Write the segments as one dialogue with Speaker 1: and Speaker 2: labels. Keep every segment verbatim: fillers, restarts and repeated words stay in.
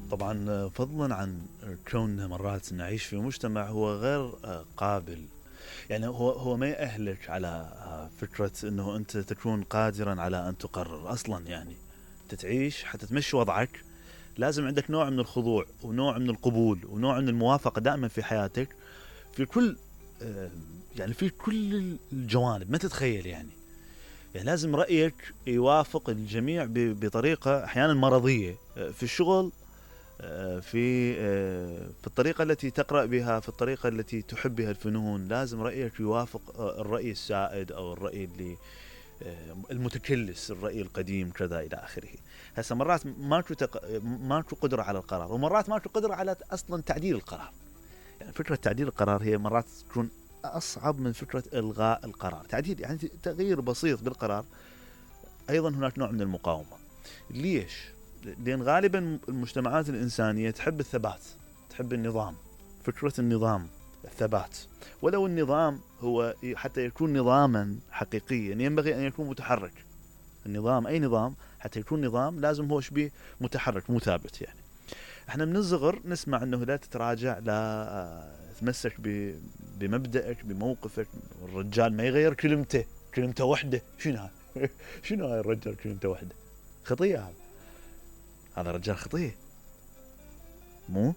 Speaker 1: طبعا فضلا عن كوننا مرات نعيش في مجتمع هو غير قابل، يعني هو هو ما يأهلك على فكرة انه انت تكون قادرا على ان تقرر اصلا. يعني تتعيش حتى تمشي وضعك لازم عندك نوع من الخضوع ونوع من القبول ونوع من الموافقة دائما في حياتك، في كل يعني في كل الجوانب ما تتخيل. يعني يعني لازم رأيك يوافق الجميع بطريقة أحيانا مرضية في الشغل، في في الطريقة التي تقرأ بها، في الطريقة التي تحب بها الفنون. لازم رأيك يوافق الرأي السائد أو الرأي اللي المتكلس، الرأي القديم كذا إلى آخره. هسه مرات ماكو تق... ماكو قدرة على القرار، ومرات ماكو قدرة على أصلا تعديل القرار. يعني فكرة تعديل القرار هي مرات تكون أصعب من فكرة إلغاء القرار. تعديل يعني تغيير بسيط بالقرار أيضا هناك نوع من المقاومة. ليش؟ لأن غالبا المجتمعات الإنسانية تحب الثبات، تحب النظام. فكرة النظام، الثبات، ولو النظام هو حتى يكون نظاما حقيقيا ينبغي أن يكون متحرك. النظام أي نظام حتى يكون نظام لازم هو شبيه متحرك مو ثابت. يعني احنا من الصغر نسمع انه لا تتراجع، لا تمسك بمبدأك بموقفك. الرجال ما يغير كلمته، كلمته وحده. شنو هاي؟ شنو هاي الرجال كلمته وحده؟ خطية هذا، هذا رجال خطية. مو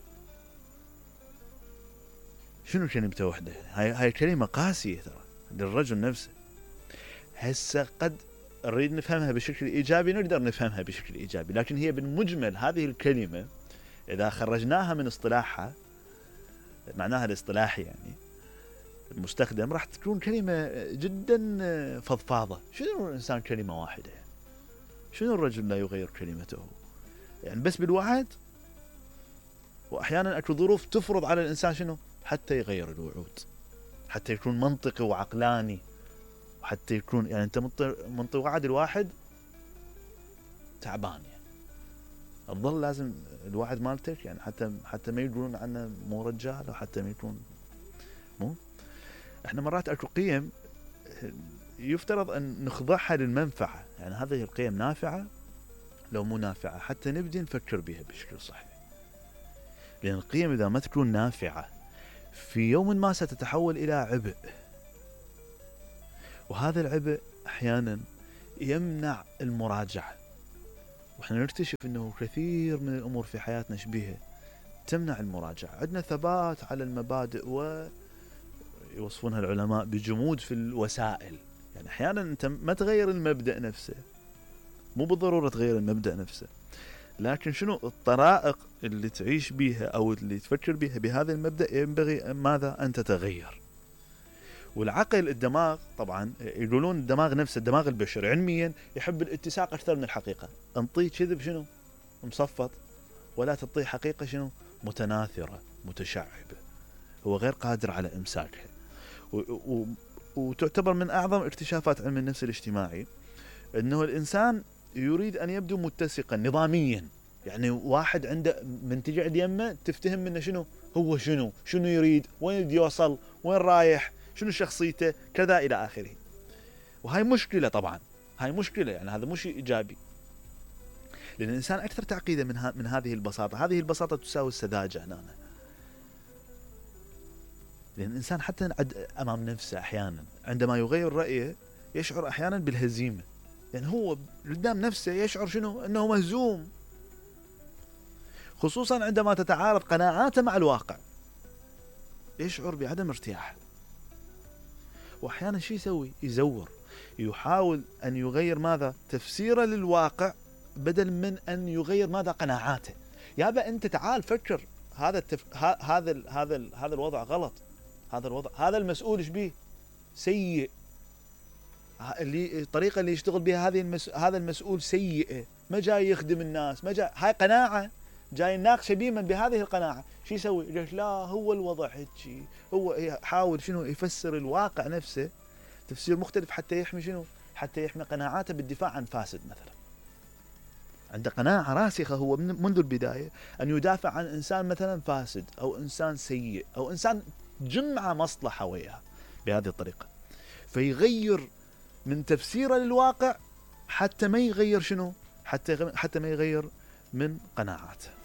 Speaker 1: شنو كلمته وحده؟ هاي هاي كلمة قاسية ترى للرجل نفسه. هسه قد نريد نفهمها بشكل إيجابي، نقدر نفهمها بشكل إيجابي، لكن هي بالمجمل هذه الكلمة إذا خرجناها من اصطلاحها، معناها الاصطلاحي يعني المستخدم، راح تكون كلمة جدا فضفاضة. شنو الإنسان كلمة واحدة؟ يعني شنو الرجل لا يغير كلمته؟ يعني بس بالوعد؟ وأحيانا أكو ظروف تفرض على الإنسان شنو؟ حتى يغير الوعود، حتى يكون منطقي وعقلاني، وحتى يكون يعني أنت منطي وعد الواحد تعبان. يعني الظل لازم الواحد مالتك يعني حتى حتى ما يقولون عنه مو رجال، أو حتى ما يكون مو. احنا مرات اكو قيم يفترض ان نخضعها للمنفعة. يعني هذه القيم نافعة لو مو نافعة حتى نبدي نفكر بها بشكل صحيح. لان القيم اذا ما تكون نافعة في يوم ما ستتحول الى عبء، وهذا العبء احيانا يمنع المراجعة. واحنا نكتشف انه كثير من الامور في حياتنا شبيهة تمنع المراجعة. عندنا ثبات على المبادئ، و يوصفونها العلماء بجمود في الوسائل. يعني احيانا انت ما تغير المبدأ نفسه، مو بالضرورة تغير المبدأ نفسه، لكن شنو الطرائق اللي تعيش بيها او اللي تفكر بيها بهذا المبدأ ينبغي ماذا ان تتغير. والعقل الدماغ طبعا يقولون الدماغ نفسه، الدماغ البشري علميا يحب الاتساق اكثر من الحقيقة. انطيه كذب شنو مصفط، ولا تعطيه حقيقة شنو متناثرة متشعبة. هو غير قادر على امساكها. و... و... وتعتبر من أعظم اكتشافات علم النفس الاجتماعي أنه الإنسان يريد أن يبدو متسقا نظاميا. يعني واحد عنده من تقعد يمه تفتهم منه شنو هو، شنو شنو يريد، وين يوصل، وين رايح، شنو شخصيته كذا إلى آخره. وهاي مشكلة طبعا، هاي مشكلة. يعني هذا مش إيجابي، لأن الإنسان أكثر تعقيدا من, ها من هذه البساطة. هذه البساطة تساوي السذاجة هنا. لأن الإنسان حتى أمام نفسه أحيانا عندما يغير رأيه يشعر أحيانا بالهزيمة. يعني هو قدام نفسه يشعر شنو أنه مهزوم، خصوصا عندما تتعارض قناعاته مع الواقع يشعر بعدم ارتياح. وأحيانا شو يسوي؟ يزور، يحاول أن يغير ماذا تفسيره للواقع بدل من أن يغير ماذا قناعاته. يابا أنت تعال فكر، هذا التف... هذا ال... هذا ال... هذا الوضع غلط، هذا الوضع، هذا المسؤول ايش بيه؟ سيء. اللي الطريقه اللي يشتغل بها هذه المس... هذا المسؤول سيئه، ما جاي يخدم الناس، ما جاي، هاي قناعه جاي يناقش بيمن بهذه القناعه. شو يسوي؟ يقول لا هو الوضع هيك، هو يحاول شنو يفسر الواقع نفسه تفسير مختلف حتى يحمي شنو، حتى يحمي قناعاته بالدفاع عن فاسد. مثلا عنده قناعه راسخه هو منذ البدايه ان يدافع عن انسان مثلا فاسد او انسان سيء او انسان جمع مصلحة وياه بهذه الطريقة، فيغير من تفسيره للواقع حتى ما يغير شنو، حتى حتى ما يغير من قناعاته.